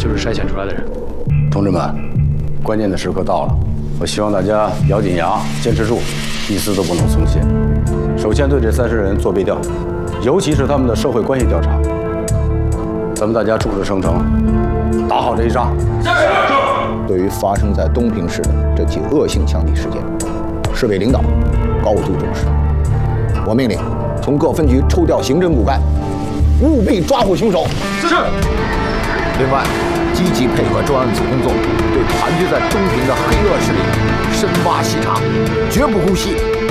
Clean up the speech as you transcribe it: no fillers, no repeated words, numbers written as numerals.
就是筛选出来的人。 同志们，关键的时刻到了，我希望大家咬紧牙，坚持住，一丝都不能松懈。首先对这30人做背调，尤其是他们的社会关系调查。咱们大家众志成城，打好这一仗。 对于发生在东平市的这起恶性枪击事件，市委领导高度重视。我命令从各分局抽调刑侦骨干，务必抓获凶手。 是。 另外，积极配合专案组工作，对盘踞在东平的黑恶势力深挖细查，绝不姑息。